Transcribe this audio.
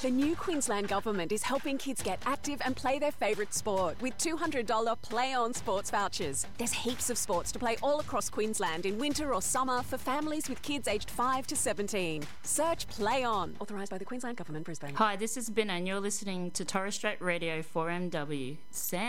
The new Queensland Government is helping kids get active and play their favourite sport with $200 Play On sports vouchers. There's heaps of sports to play all across Queensland in winter or summer for families with kids aged 5 to 17. Search Play On. Authorised by the Queensland Government, Brisbane. Hi, this is Binna and you're listening to Torres Strait Radio 4MW. Sam